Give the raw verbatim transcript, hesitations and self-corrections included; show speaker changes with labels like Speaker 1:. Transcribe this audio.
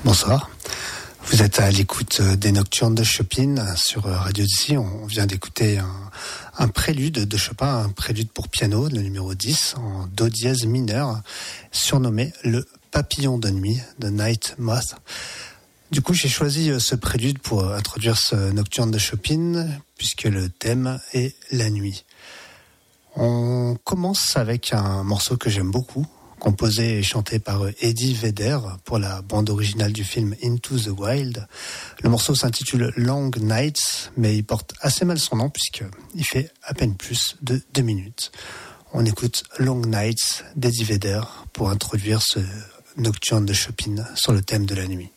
Speaker 1: Bonsoir. Vous êtes à l'écoute des Nocturnes de Chopin sur Radio D'ici. On vient d'écouter un, un prélude de Chopin, un prélude pour piano, le numéro dix, en do dièse mineur, surnommé le Papillon de nuit, de Night Moth. Du coup, j'ai choisi ce prélude pour introduire ce Nocturne de Chopin, puisque le thème est la nuit. On commence avec un morceau que j'aime beaucoup, composé et chanté par Eddie Vedder pour la bande originale du film Into the Wild. Le morceau s'intitule Long Nights, mais il porte assez mal son nom puisqu'il fait à peine plus de deux minutes. On écoute Long Nights d'Eddie Vedder pour introduire ce nocturne de Chopin sur le thème de la nuit.